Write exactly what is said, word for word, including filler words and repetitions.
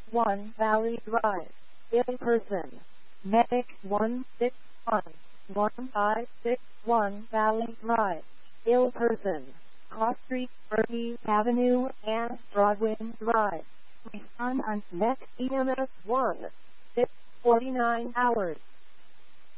one Valley Drive, in person. Medic one six one, one five six one Valley Drive, in person. Cross Street, Burgess Avenue, and Broadwind Drive. Respond on next E M S one, six forty-nine hours.